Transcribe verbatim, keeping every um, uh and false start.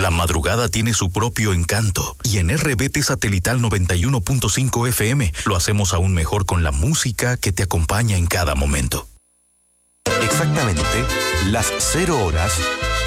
La madrugada tiene su propio encanto y en R B T Satelital noventa y uno punto cinco F M lo hacemos aún mejor con la música que te acompaña en cada momento. Exactamente las cero horas